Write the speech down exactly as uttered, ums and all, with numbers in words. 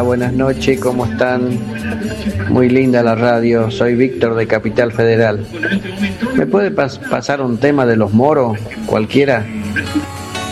buenas noches, ¿cómo están? Muy linda la radio, soy Víctor de Capital Federal. ¿Me puede pas- pasar un tema de los moros, cualquiera?